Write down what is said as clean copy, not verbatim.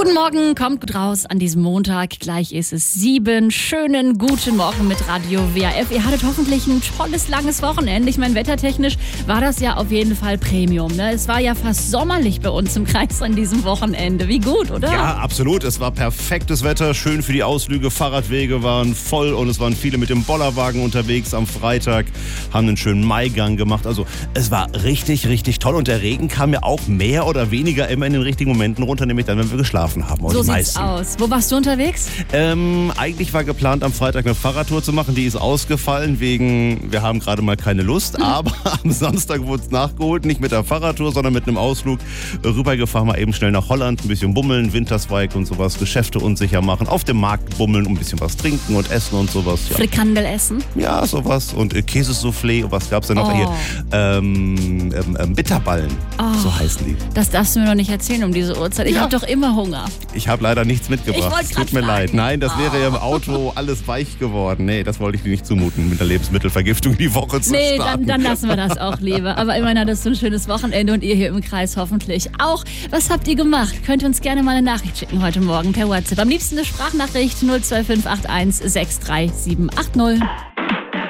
Guten Morgen, kommt gut raus an diesem Montag. Gleich ist es 7. Schönen guten Morgen mit Radio WRF. Ihr hattet hoffentlich ein tolles, langes Wochenende. Ich meine, wettertechnisch war das ja auf jeden Fall Premium. Ne? Es war ja fast sommerlich bei uns im Kreis an diesem Wochenende. Wie gut, oder? Ja, absolut. Es war perfektes Wetter, schön für die Ausflüge. Fahrradwege waren voll und es waren viele mit dem Bollerwagen unterwegs am Freitag, haben einen schönen Maigang gemacht. Also es war richtig, richtig toll. Und der Regen kam ja auch mehr oder weniger immer in den richtigen Momenten runter, nämlich dann, wenn wir geschlafen haben. So sieht's aus. Wo warst du unterwegs? Eigentlich war geplant, am Freitag eine Fahrradtour zu machen. Die ist ausgefallen wegen, wir haben gerade mal keine Lust. Aber am Samstag wurde es nachgeholt. Nicht mit der Fahrradtour, sondern mit einem Ausflug rübergefahren. Mal eben schnell nach Holland, ein bisschen bummeln, Winterswijk und sowas, Geschäfte unsicher machen, auf dem Markt bummeln, ein bisschen was trinken und essen und sowas. Ja. Frikandel essen? Ja, sowas. Und Käsesoufflé. Und was gab's denn noch hier? Bitterballen. So heißen die. Das darfst du mir noch nicht erzählen um diese Uhrzeit. Ich habe doch immer Hunger. Ich habe leider nichts mitgebracht. Es tut mir leid. Nein, das wäre ja im Auto alles weich geworden. Nee, das wollte ich dir nicht zumuten, mit der Lebensmittelvergiftung die Woche zu starten. Nee, dann lassen wir das auch lieber. Aber immerhin hattest du ein schönes Wochenende und ihr hier im Kreis hoffentlich auch. Was habt ihr gemacht? Könnt ihr uns gerne mal eine Nachricht schicken heute Morgen per WhatsApp. Am liebsten eine Sprachnachricht 02581 63780.